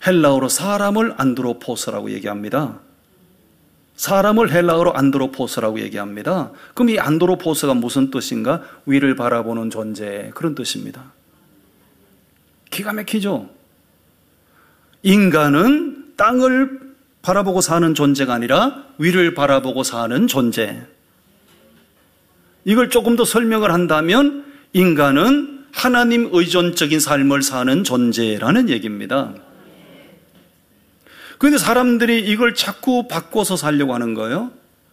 헬라어로 사람을 안드로포스라고 얘기합니다. 사람을 헬라어로 안드로포스라고 얘기합니다. 그럼 이 안드로포스가 무슨 뜻인가? 위를 바라보는 존재, 그런 뜻입니다. 기가 막히죠? 인간은 땅을 바라보고 사는 존재가 아니라 위를 바라보고 사는 존재. 이걸 조금 더 설명을 한다면 인간은 하나님 의존적인 삶을 사는 존재라는 얘기입니다. 그런데 사람들이 이걸 자꾸 바꿔서 살려고 하는 거예요.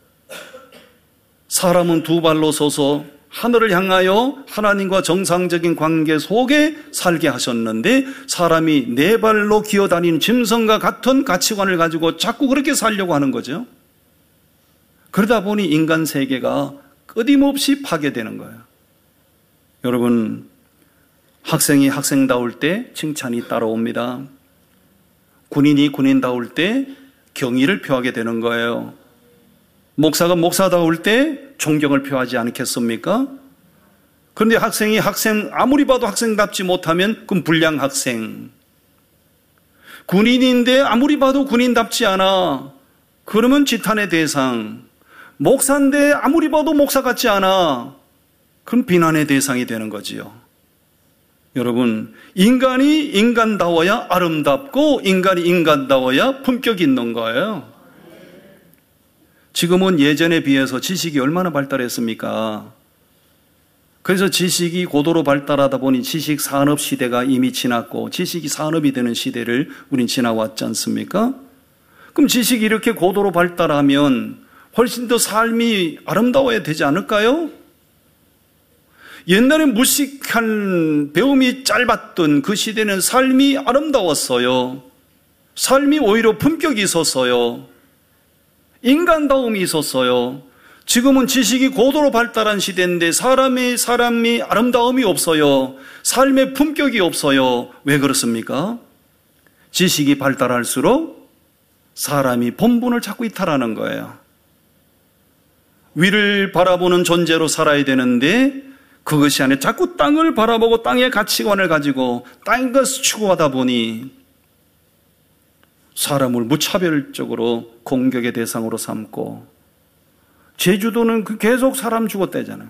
사람은 두 발로 서서 하늘을 향하여 하나님과 정상적인 관계 속에 살게 하셨는데 사람이 네 발로 기어다니는 짐승과 같은 가치관을 가지고 자꾸 그렇게 살려고 하는 거죠. 그러다 보니 인간 세계가 끊임없이 파괴되는 거예요. 여러분, 학생이 학생다울 때 칭찬이 따라옵니다. 군인이 군인다울 때 경의를 표하게 되는 거예요. 목사가 목사다울 때 존경을 표하지 않겠습니까? 그런데 학생이 아무리 봐도 학생답지 못하면 그럼 불량 학생. 군인인데 아무리 봐도 군인답지 않아. 그러면 지탄의 대상. 목사인데 아무리 봐도 목사 같지 않아. 그럼 비난의 대상이 되는 거지요. 여러분, 인간이 인간다워야 아름답고 인간이 인간다워야 품격이 있는 거예요. 지금은 예전에 비해서 지식이 얼마나 발달했습니까? 그래서 지식이 고도로 발달하다 보니 지식 산업 시대가 이미 지났고 지식이 산업이 되는 시대를 우린 지나왔지 않습니까? 그럼 지식이 이렇게 고도로 발달하면 훨씬 더 삶이 아름다워야 되지 않을까요? 옛날에 무식한 배움이 짧았던 그 시대는 삶이 아름다웠어요. 삶이 오히려 품격이 있었어요. 인간다움이 있었어요. 지금은 지식이 고도로 발달한 시대인데 사람이 아름다움이 없어요. 삶의 품격이 없어요. 왜 그렇습니까? 지식이 발달할수록 사람이 본분을 자꾸 이탈하는 거예요. 위를 바라보는 존재로 살아야 되는데 그것이 아니라 자꾸 땅을 바라보고 땅의 가치관을 가지고 땅의 것을 추구하다 보니 사람을 무차별적으로 공격의 대상으로 삼고 제주도는 계속 사람 죽었다잖아요.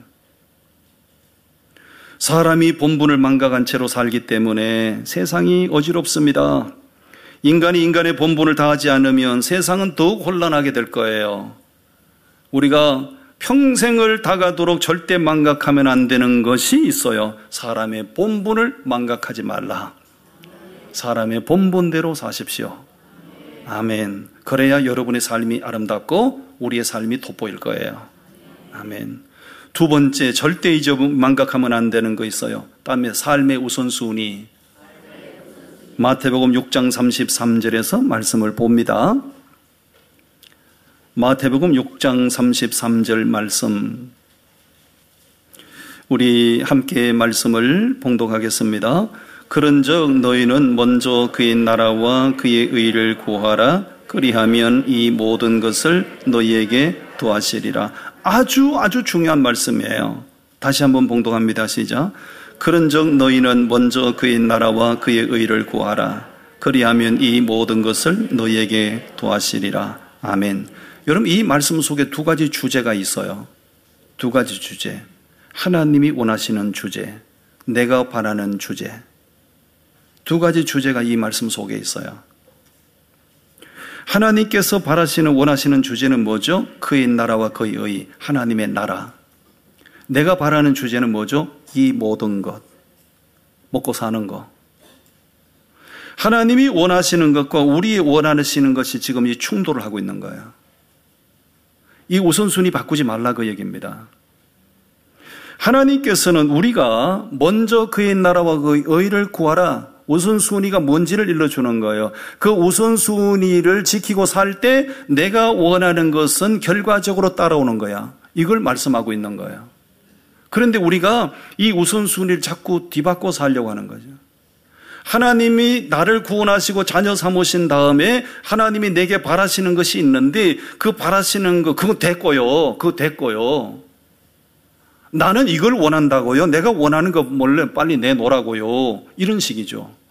사람이 본분을 망각한 채로 살기 때문에 세상이 어지럽습니다. 인간이 인간의 본분을 다하지 않으면 세상은 더욱 혼란하게 될 거예요. 우리가 평생을 다가도록 절대 망각하면 안 되는 것이 있어요. 사람의 본분을 망각하지 말라. 사람의 본분대로 사십시오. 아멘. 그래야 여러분의 삶이 아름답고 우리의 삶이 돋보일 거예요. 아멘. 두 번째, 절대 망각하면 안 되는 거 있어요. 다음에 삶의 우선순위. 마태복음 6장 33절에서 말씀을 봅니다. 마태복음 6장 33절 말씀, 우리 함께 말씀을 봉독하겠습니다. 그런즉 너희는 먼저 그의 나라와 그의 의를 구하라. 그리하면 이 모든 것을 너희에게 더하시리라. 아주 중요한 말씀이에요. 다시 한번 봉독합니다. 시작. 그런즉 너희는 먼저 그의 나라와 그의 의를 구하라. 그리하면 이 모든 것을 너희에게 더하시리라. 아멘. 여러분, 이 말씀 속에 두 가지 주제가 있어요. 두 가지 주제. 하나님이 원하시는 주제, 내가 바라는 주제. 두 가지 주제가 이 말씀 속에 있어요. 하나님께서 바라시는, 원하시는 주제는 뭐죠? 그의 나라와 그의 의, 하나님의 나라. 내가 바라는 주제는 뭐죠? 이 모든 것, 먹고 사는 것. 하나님이 원하시는 것과 우리 원하시는 것이 지금 이 충돌을 하고 있는 거예요. 이 우선순위 바꾸지 말라 그 얘기입니다. 하나님께서는 우리가 먼저 그의 나라와 그의 의를 구하라. 우선순위가 뭔지를 일러주는 거예요. 그 우선순위를 지키고 살 때 내가 원하는 것은 결과적으로 따라오는 거야. 이걸 말씀하고 있는 거예요. 그런데 우리가 이 우선순위를 자꾸 뒤바꿔 살려고 하는 거죠. 하나님이 나를 구원하시고 자녀 삼으신 다음에 하나님이 내게 바라시는 것이 있는데 그 바라시는 거, 그거 됐고요. 그거 됐고요. 나는 이걸 원한다고요. 내가 원하는 거 몰래 빨리 내놓으라고요. 이런 식이죠.